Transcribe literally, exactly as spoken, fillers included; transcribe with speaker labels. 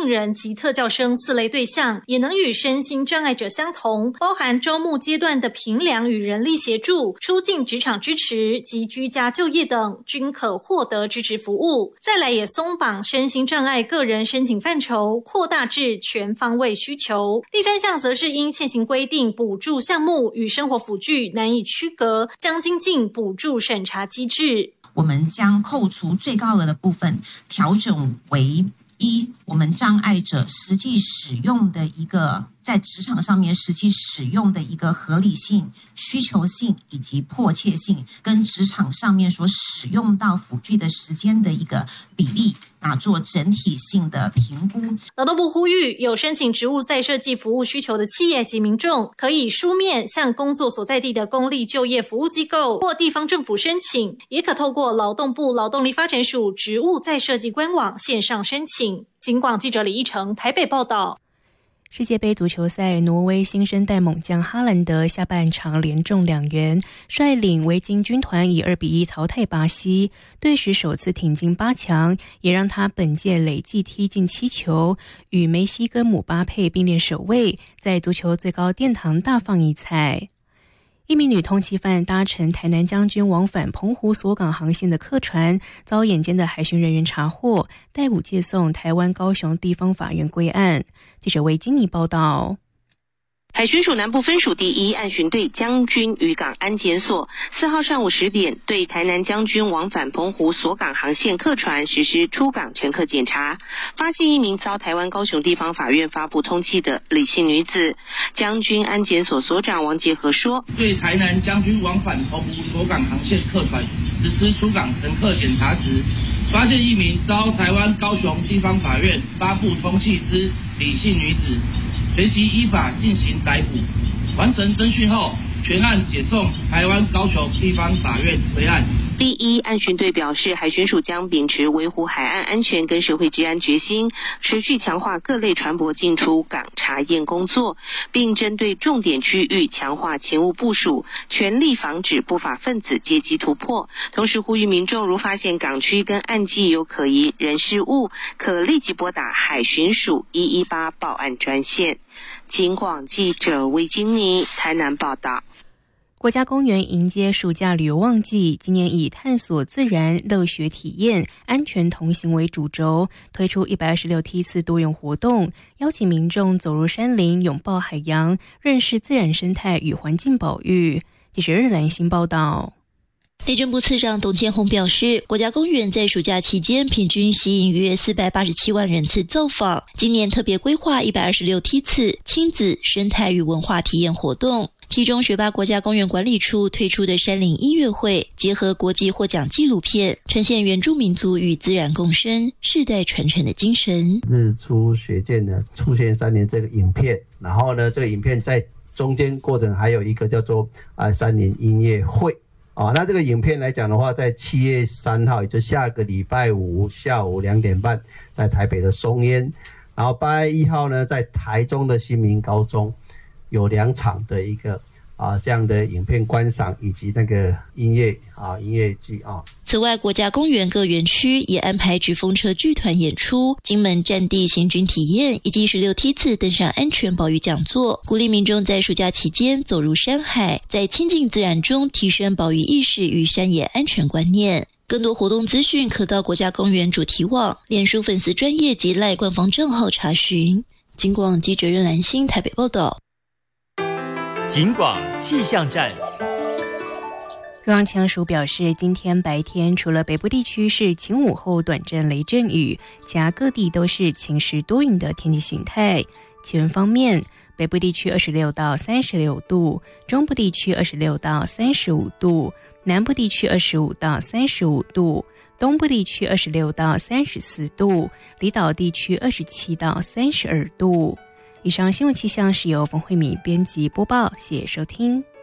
Speaker 1: 病人及特教生四类对象，也能与身心障碍者相同，包含招募阶段的评量与人力协助、出境职场支持及居家就业等，均可获得支持服务。再来也松绑身心障碍个人申请范畴，扩大至全方位需求。第三项则是因现行规定补助项目与生活辅具难以区隔，将精进补助审查机制。
Speaker 2: 我们将扣除最高额的部分调整为一，我们障碍者实际使用的一个在职场上面实际使用的一个合理性、需求性以及迫切性，跟职场上面所使用到辅具的时间的一个比例，那做整体性的评估。
Speaker 1: 劳动部呼吁，有申请职务再设计服务需求的企业及民众，可以书面向工作所在地的公立就业服务机构或地方政府申请，也可透过劳动部劳动力发展署职务再设计官网线上申请。警广记者李义成台北报道。
Speaker 3: 世界杯足球赛，挪威新生代猛将哈兰德下半场连中两元，率领维京军团以二比一淘汰巴西，队史首次挺进八强，也让他本届累计踢进七球，与梅西跟姆巴佩并列首位，在足球最高殿堂大放异彩。一名女通缉犯搭乘台南将军往返澎湖锁港航线的客船，遭眼尖的海巡人员查获，逮捕接送台湾高雄地方法院归案。记者魏金妮报道。
Speaker 4: 海巡署南部分署第一岸巡队将军渔港安检所四号上午十点对台南将军往返澎湖锁港航线客船实施出港乘客检查，发现一名遭台湾高雄地方法院发布通缉的李姓女子。将军安检所所长王杰和说，
Speaker 5: 对台南将军往返澎湖锁港航线客船实施出港乘客检查时，发现一名遭台湾高雄地方法院发布通缉之李姓女子，随即依法进行逮捕，完成侦讯后，全案解送台湾高雄地方法院归案。
Speaker 4: 第一岸巡队表示，海巡署将秉持维护海岸安全跟社会治安决心，持续强化各类船舶进出港查验工作，并针对重点区域强化勤务部署，全力防止不法分子借机突破。同时呼吁民众如发现港区跟岸际有可疑人事物，可立即拨打海巡署一一八报案专线。警广记者魏金妮台南报道。
Speaker 3: 国家公园迎接暑假旅游旺季，今年以探索自然、乐学体验、安全同行为主轴，推出一百二十六梯次多元活动，邀请民众走入山林，拥抱海洋，认识自然生态与环境保育。记者日兰新报道。
Speaker 6: 内政部次长董建宏表示，国家公园在暑假期间平均吸引约四百八十七万人次造访，今年特别规划一百二十六梯次亲子、生态与文化体验活动。其中雪霸国家公园管理处推出的山林音乐会，结合国际获奖纪录片，呈现原住民族与自然共生、世代传承的精神。
Speaker 7: 日出雪见呢出现三年这个影片，然后呢这个影片在中间过程还有一个叫做啊山林音乐会啊，那这个影片来讲的话，在七月三号，也就下个礼拜五下午两点半，在台北的松烟，然后八月一号呢，在台中的新民高中有两场的一个啊这样的影片观赏以及那个音乐啊音乐季啊。
Speaker 6: 此外，国家公园各园区也安排纸风车剧团演出、金门战地行军体验以及十六梯次登山安全保育讲座，鼓励民众在暑假期间走入山海，在亲近自然中提升保育意识与山野安全观念。更多活动资讯可到国家公园主题网、脸书粉丝专页及赖官方账号查询。警广记者任兰心台北报道。
Speaker 8: 警广气象站。
Speaker 3: 中央气象署表示，今天白天除了北部地区是晴午后短暂雷阵雨，其他各地都是晴时多云的天气形态。气温方面，北部地区二十六到三十六度，中部地区二十六到三十五度，南部地区二十五到三十五度，东部地区二十六到三十四度，离岛地区二十七到三十二度。以上新闻气象是由冯慧敏编辑播报，谢谢收听。